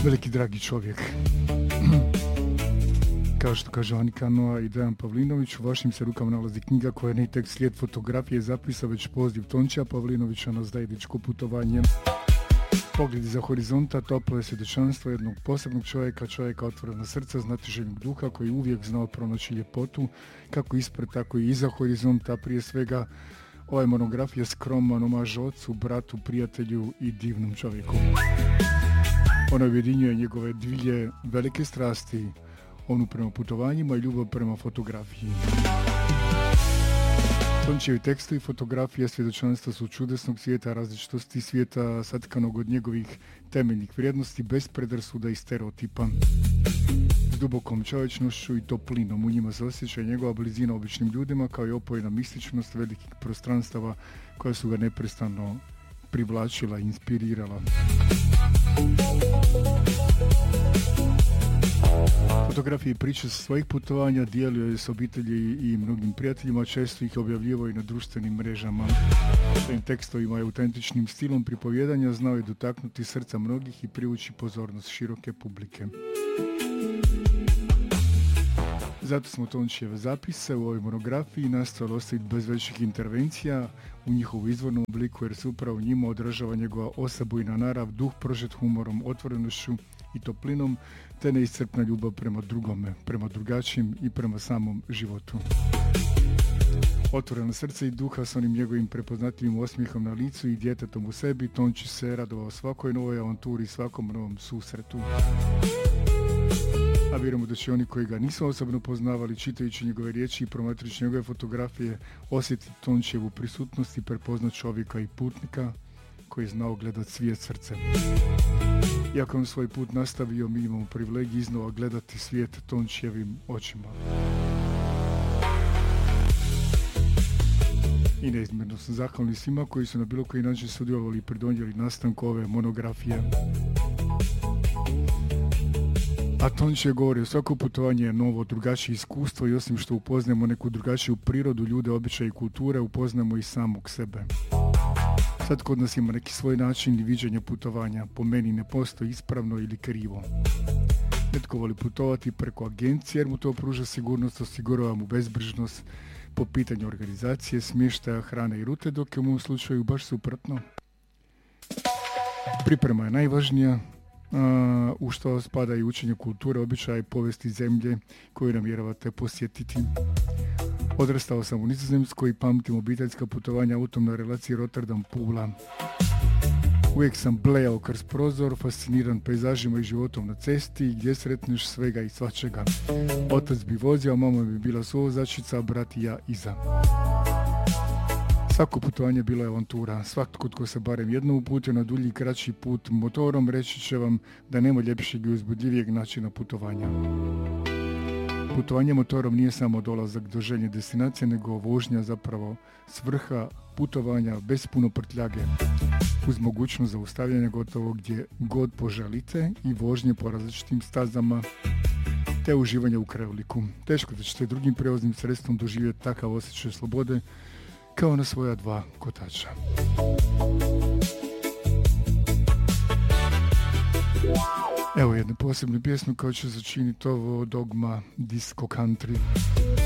Veliki dragi čovjek. Kao što kaže Anika Noa i Dejan Pavlinović, u vašim se rukama nalazi knjiga koja nije tek slijed fotografije zapisa, već poziv Tončija Pavlinovića na zajedničko putovanje. Pogled iza horizonta, toplo je svjedočanstvo jednog posebnog čovjeka otvorena srca, znatiželjnog duha koji uvijek znao pronaći ljepotu, kako ispred, tako i iza horizonta. Prije svega, ova je monografija skroman omaž ocu, bratu, prijatelju i divnom čovjeku. Ona ujedinjuje njegove dvije velike strasti, onu prema putovanjima i ljubav prema fotografiji. Tončijevi tekstovi i fotografije svjedočanstva su čudesnog svijeta, različitosti svijeta satkanog od njegovih temeljnih vrijednosti, bez predrasuda i stereotipa. S dubokom čovječnošću i toplinom u njima se osjeća njegova blizina običnim ljudima, kao i opojna mističnost velikih prostranstava koja su ga neprestano privlačila i inspirirala. Fotografije i priče sa svojih putovanja dijelio je s obitelji i mnogim prijateljima, često ih objavljivao i na društvenim mrežama. Svojim tekstovima i autentičnim stilom pripovjedanja znao je dotaknuti srca mnogih i privući pozornost široke publike. Zato smo Tončijeve zapise u ovoj monografiji nastojali ostaviti bez većih intervencija u njihovu izvornom obliku, jer se upravo njima odražava njegova osebujna narav, duh prožet humorom, otvorenošću i toplinom, te neiscrpna ljubav prema drugome, prema drugačijim i prema samom životu. Otvoreno srce i duha s onim njegovim prepoznatljivim osmijehom na licu i djetetom u sebi, Tonči se radovao svakoj novoj avanturi, svakom novom susretu. A vjerujemo da će oni koji ga nisu osobno poznavali, čitajući njegove riječi i promatrajući njegove fotografije, osjetiti Tončijevu prisutnost i prepoznat čovjeka i putnika koji je znao gledat svijet srcem. Iako on svoj put nastavio, mi imamo privilegiju iznova gledati svijet Tončijevim očima. I neizmjerno sam zahvalni svima koji su na bilo koji način sudjelovali i pridonijeli nastanku ove monografije. A Tončije govori, svako putovanje je novo, drugačije iskustvo i osim što upoznajemo neku drugačiju prirodu, ljude, običaje i kulture, upoznajemo i samog sebe. Sad kod nas ima neki svoj način i viđenje putovanja. Po meni ne postoji ispravno ili krivo. Netko voli putovati preko agencije jer mu to pruža sigurnost, osigurava mu bezbrižnost po pitanju organizacije, smještaja, hrane i rute, dok je u mom slučaju baš suprotno. Priprema je najvažnija, u što spada i učenje kulture, običaja i povijesti zemlje koju namjeravate posjetiti. Odrastao sam u Nizozemskoj i pamtim obiteljska putovanja autom na relaciji Rotterdam-Pula. Uvijek sam blejao kroz prozor, fasciniran pejzažima i životom na cesti, gdje sretneš svega i svačega. Otac bi vozio, a mama bi bila suvozačica, a brat i ja iza. Svako putovanje bilo je avantura. Svatko tko se barem jednom uputio na dulji i kraći put motorom, reći će vam da nema ljepšeg i uzbudljivijeg načina putovanja. Putovanje motorom nije samo dolazak do željene destinacije, nego vožnja zapravo svrha putovanja bez puno prtljage, uz mogućnost zaustavljanja gotovo gdje god poželite i vožnje po različitim stazama, te uživanja u krajoliku. Teško da ćete drugim prijevoznim sredstvom doživjeti takav osjećaj slobode kao na svoja dva kotača. Evo jednu posebnu pjesmu koja će začiniti ovo Dogma Disco Country.